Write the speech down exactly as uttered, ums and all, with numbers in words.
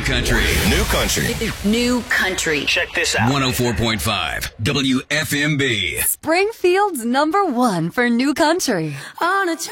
country. New country. New country. Check this out. one oh four point five W F M B. Springfield's number one for new country. On a